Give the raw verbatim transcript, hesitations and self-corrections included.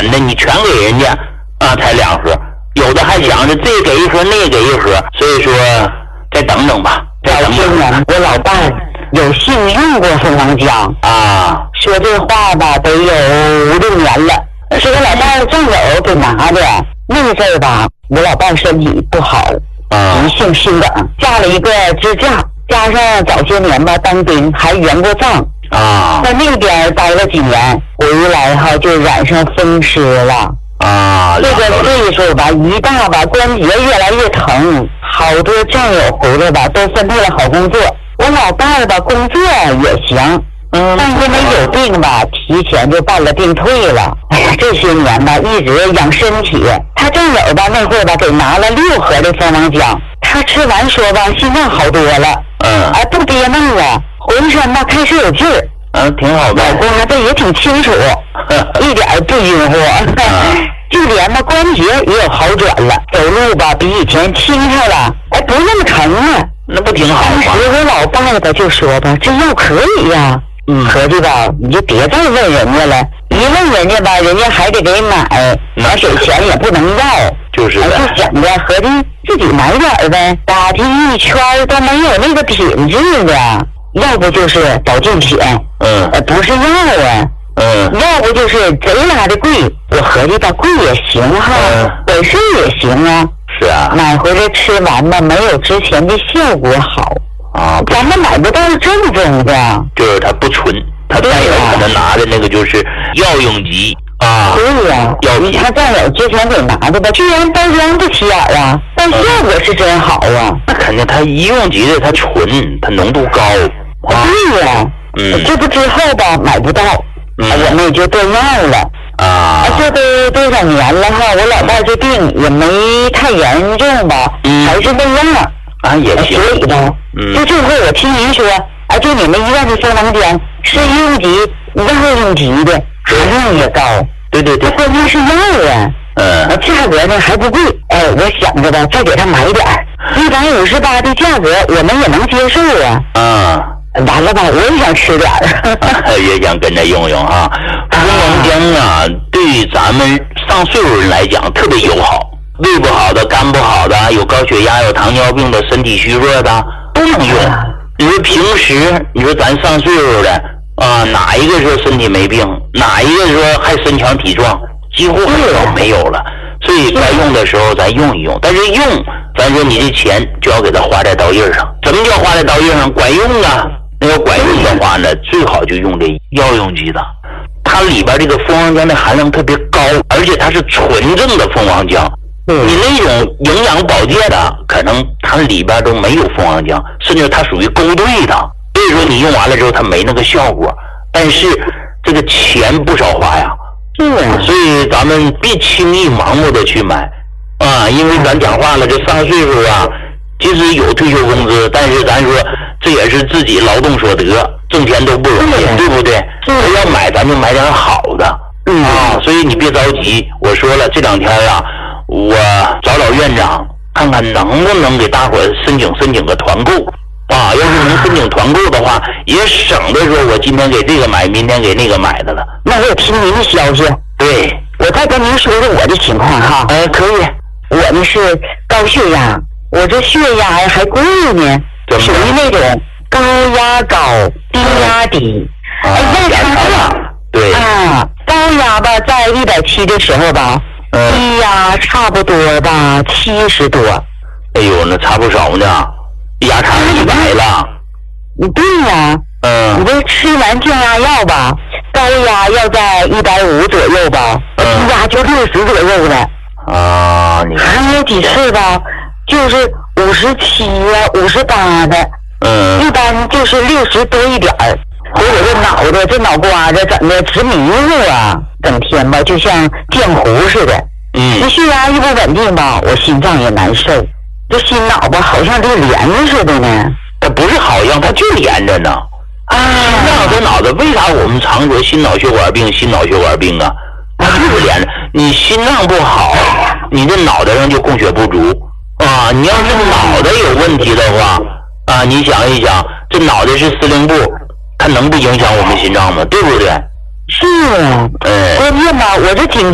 点的，你全给人家啊，才两盒，有的还想着这给一盒，那给一盒，所以说再等等吧。再等等吧。我老伴有幸用过蜂王浆啊， 说这话吧，得有五六年了。是我老伴正友给拿的，那个阵儿吧，我老伴身体不好，急性心梗，架了一个支架，加上早些年吧当兵还圆过仗啊， 在那边待了几年，回来哈就染上风湿了啊。 这个岁数吧一大吧，关节越来越疼，好多战友回来吧都分配了好工作，我老伴儿吧工作也行。嗯，但因为有病吧，提前就办了病退了。哎呀，这些年吧，一直养身体。他正友吧，那会儿吧，给拿了六盒的蜂王浆。他吃完说吧，心脏好多了， 嗯， 哎，不憋闷了，浑身吧开始有劲儿。 嗯，挺好的。 脑瓜子也挺清楚，一点不晕乎。就连吧关节也有好转了，走路吧比以前轻快了，哎，不那么疼了。 那不挺好吗？ 当时我老伴儿吧就说吧，这药可以呀。嗯，合计吧，你就别再问人家了，一问人家吧，人家还得给买，而且钱也不能要， 就是的， 就想着合计自己买点儿呗，打听一圈都没有那个品质的，要不就是保健品， 嗯， 呃，不是药啊， 嗯， 要不就是贼拉的贵，我合计吧，贵也行哈， 嗯， 本身也行啊， 是啊， 买回来吃完吧，没有之前的效果好。啊，咱们买不到正宗的， 就是它不纯，它再有可能拿的那个就是药用级啊。 对呀， 药你看再有之前给拿的吧，居然包装不起眼啊，但效果是真好啊。 那肯定，它医用级的它纯，它浓度高。 啊、对呀，嗯，这不之后吧买不到，嗯、我们也就断药了。啊，这都多少年了哈，我老伴这病也没太严重吧，嗯、还是那样。 啊，也行。 所以吧，嗯，就这回我听您说，啊，就你们医院的蜂王浆是医用级、药用级的，含量也高。 对对对。 关键是药啊，嗯，价格呢还不贵。哎，我想着吧，再给他买点儿，一百五十八的价格我们也能接受啊。 啊。 完了吧，我也想吃点儿， 也想跟着用用啊。蜂王浆啊，对于咱们上岁数人来讲特别友好。胃不好的、肝不好的、有高血压、有糖尿病的、身体虚弱的都能用。你说平时，你说咱上岁数的啊，哪一个说身体没病，哪一个说还身强体壮，几乎很少没有了。所以该用的时候咱用一用，但是用，咱说你这钱就要给它花在刀刃上。什么叫花在刀刃上？管用啊！那要管用的话呢，最好就用这药用级的。它里边这个蜂王浆的含量特别高，而且它是纯正的蜂王浆。你那种营养保健的，可能它里边都没有蜂王浆，甚至它属于勾兑的，所以说你用完了之后它没那个效果，但是这个钱不少花呀。嗯，所以咱们别轻易盲目的去买啊，因为咱讲话了，这上岁数啊，即使有退休工资，但是咱说这也是自己劳动所得，挣钱都不容易，对不对？要买咱就买点好的，嗯啊，所以你别着急。我说了，这两天啊。我找找院长，看看能不能给大伙申请申请个团购啊！要是能申请团购的话，也省得说我今天给这个买，明天给那个买的了。 那我听您的消息， 对， 我再跟您说说我的情况哈。 呃，可以。 我呢是高血压，我这血压呀还贵呢，属于那种高压高、低压低， 哎，压差对啊，高压吧在一百七的时候吧。低压差不多吧，七十多。 哎呦，那差不少呢，压差一百了。 对呀，嗯，你这吃完降压药吧，高压要在一百五左右吧，低压就六十左右了。 啊，你还有几次吧，就是五十七呀、五十八的，嗯，一般就是六十多一点儿。所以我这脑袋、这脑瓜子整的直迷糊啊，整天吧就像电弧似的。嗯，这血压一不稳定吧，我心脏也难受，这心脑吧好像就连着似的呢。 它不是好像，它就连着呢。啊，心脏和脑子，为啥我们常说心脑血管病、心脑血管病啊？它就是连着。你心脏不好，你这脑袋上就供血不足啊。你要是脑袋有问题的话啊，你想一想，这脑袋是司令部。它能不影响我们心脏吗？对不对？ 是啊，嗯，关键吧，我这颈